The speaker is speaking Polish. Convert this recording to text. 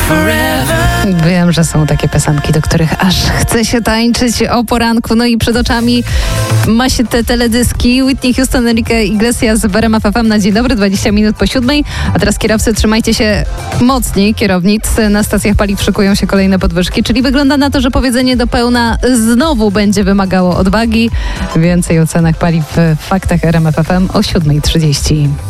Wiem, że są takie piosenki, do których aż chce się tańczyć o poranku. No i przed oczami ma się te teledyski. Whitney Houston, Enrique Iglesias w RMF FM na dzień dobry, 20 minut po 7. A teraz kierowcy, trzymajcie się mocniej, kierownic. Na stacjach paliw szykują się kolejne podwyżki, czyli wygląda na to, że powiedzenie do pełna znowu będzie wymagało odwagi. Więcej o cenach paliw w faktach RMF FM o 7:30.